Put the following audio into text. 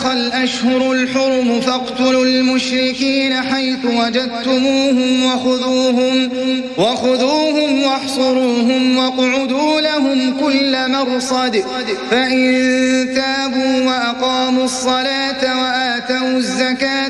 انسلخ الأشهر الحرم فاقتلوا المشركين حيث وجدتموهم وخذوهم واحصروهم واقعدوا لهم كل مرصد فإن تابوا وأقاموا الصلاة وآتوا الزكاة